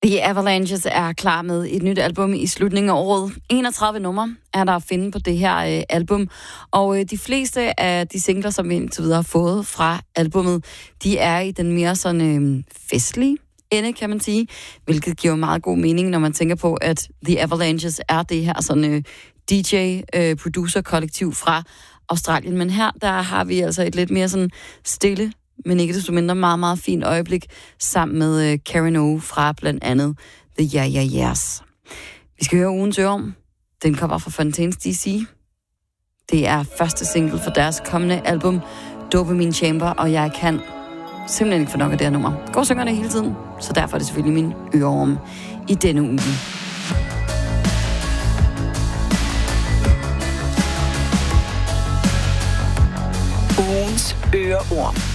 The Avalanches er klar med et nyt album i slutningen af året. 31 numre er der at finde på det her album. Og de fleste af de singler, som vi indtil videre har fået fra albummet, de er i den mere sådan festlige ende, kan man sige. Hvilket giver meget god mening, når man tænker på, at The Avalanches er det her sådan DJ-producer-kollektiv fra Australien. Men her, der har vi altså et lidt mere sådan stille, men ikke desto mindre meget, meget fint øjeblik sammen med Karen O fra blandt andet The Yeah Yeah Yeahs. Vi skal høre ugens ørum. Den kommer fra Fontaines DC. Det er første single for deres kommende album, Dopamine Chamber, og jeg kan simpelthen ikke få nok af det her nummer. Går synger det hele tiden, så derfor er det selvfølgelig min øreorm i denne uge. Ugens øreorm.